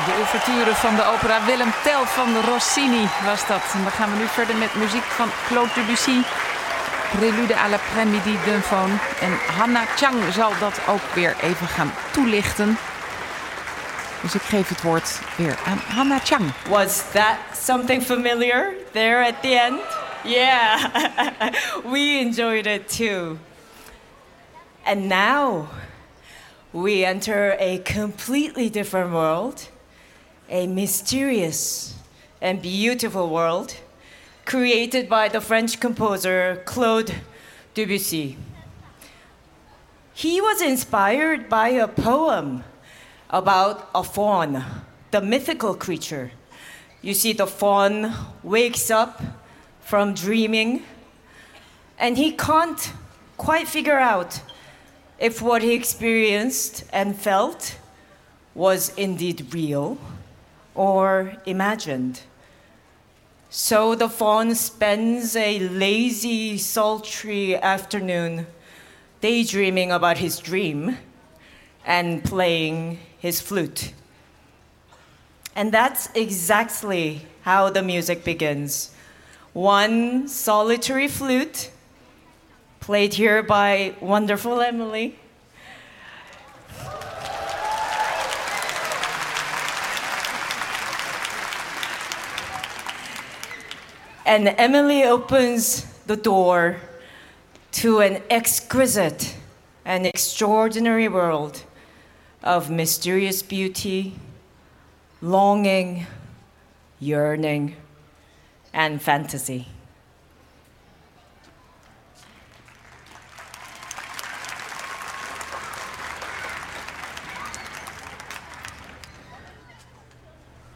De ouverture van de opera Willem Tell van Rossini was dat. En dan gaan we nu verder met muziek van Claude Debussy. Prélude à l'après-midi d'un faune. En Hannah Chang zal dat ook weer even gaan toelichten. Dus ik geef het woord weer aan Hannah Chang. Was that something familiar there at the end? Yeah, we enjoyed it too. And now we enter a completely different world, a mysterious and beautiful world created by the French composer Claude Debussy. He was inspired by a poem about a faun, the mythical creature. You see, the faun wakes up from dreaming, and he can't quite figure out if what he experienced and felt was indeed real or imagined. So the faun spends a lazy, sultry afternoon daydreaming about his dream and playing his flute. And that's exactly how the music begins. One solitary flute, played here by wonderful Emily. And Emily opens the door to an exquisite and extraordinary world of mysterious beauty, longing, yearning, and fantasy.